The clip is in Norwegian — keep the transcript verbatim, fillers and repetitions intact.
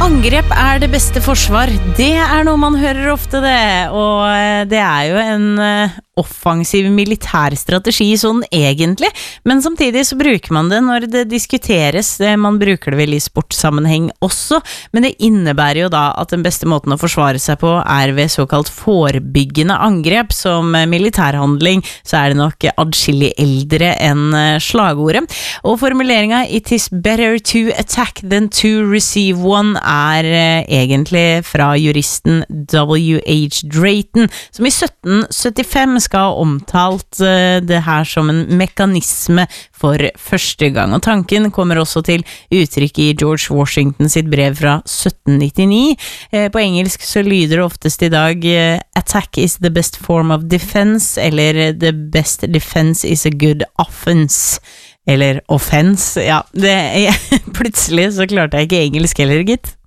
Angrep er det beste forsvar. Det er noe man hører ofte det, og det er jo en offensiv militærstrategi sånn egentlig, men samtidig så bruker man det når det diskuteres. Man bruker det vel i sportssammenheng også, men det innebærer jo da at den beste måten å forsvare seg på er ved såkalt forebyggende angrep. Som militærhandling så er det nok adskillig eldre enn slagordet, og formuleringen «It is better to attack than to receive one» er egentlig fra juristen W H Drayton, som i sytten syttifem skal ha omtalt det her som en mekanisme for første gang. Og tanken kommer også til uttrykk i George Washington sitt brev fra sytten nittini. På engelsk så lyder det oftest i dag «Attack is the best form of defense», eller «The best defense is a good offense». Eller offense, ja. Det, plutselig så klarte jeg ikke engelsk heller, gitt.